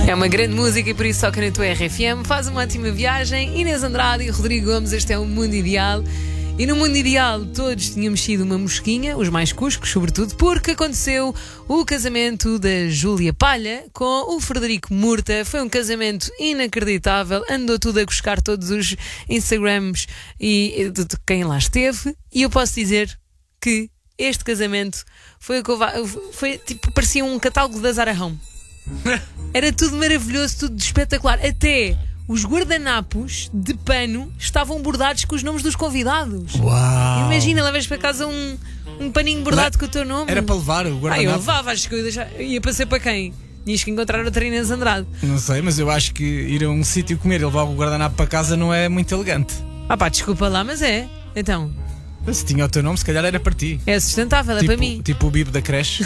É uma grande música e por isso toca na tua RFM. Faz uma ótima viagem. Inês Andrade e Rodrigo Gomes, este é o Mundo Ideal. E no Mundo Ideal todos tínhamos sido uma mosquinha, os mais cuscos, sobretudo, porque aconteceu o casamento da Júlia Palha com o Frederico Murta. Foi um casamento inacreditável, andou tudo a buscar todos os Instagrams e de quem lá esteve. E eu posso dizer que este casamento foi tipo, parecia um catálogo da Zara Home. Era tudo maravilhoso, tudo espetacular. Até os guardanapos de pano estavam bordados com os nomes dos convidados. Uau! Imagina, levas para casa um paninho bordado com o teu nome. Era para levar o guardanapo? Eu levava, acho que eu ia para ser para quem? Tinhas que encontrar outra Inês Andrade. Não sei, mas eu acho que ir a um sítio comer e levar o guardanapo para casa não é muito elegante. Ah pá, desculpa lá, mas é. Então, Se tinha o teu nome, se calhar era para ti. é sustentável, é para mim. Tipo o Bibo da creche.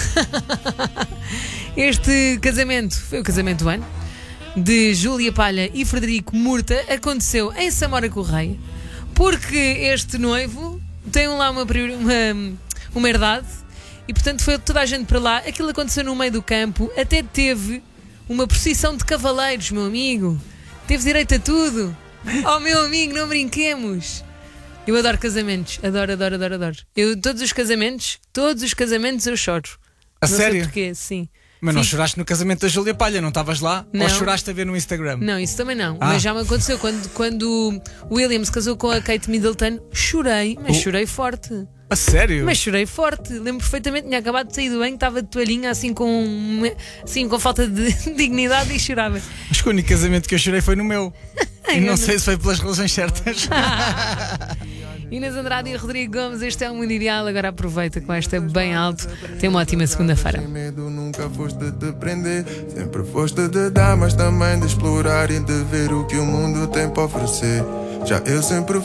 Este casamento foi o casamento do ano de Júlia Palha e Frederico Murta. Aconteceu em Samora Correia, porque este noivo tem lá uma herdade e portanto foi toda a gente para lá. Aquilo aconteceu no meio do campo, até teve uma procissão de cavaleiros, meu amigo. Teve direito a tudo. Oh meu amigo, não brinquemos. Eu adoro casamentos, adoro. Todos os casamentos eu choro. A Não sério? sei porquê, sim. Mas não Fico- choraste no casamento da Júlia Palha, não estavas lá? Não. Ou choraste a ver no Instagram? Não, isso também não. Ah. Mas já me aconteceu quando o William se casou com a Kate Middleton. Chorei, mas chorei forte. A sério? Mas chorei forte. Lembro perfeitamente, tinha acabado de sair do banho, estava de toalhinha, assim com falta de dignidade e chorava. Acho que o único casamento que eu chorei foi no meu. Ai, E não meu sei se foi pelas razões certas. Inês Andrade e Rodrigo Gomes, este é o Mundo Ideal. Agora aproveita com esta bem alto. Tem uma ótima segunda-feira. Sem medo, nunca foste de prender. Sempre foste de dar, mas também de explorar e de ver o que o mundo tem para oferecer. Já eu sempre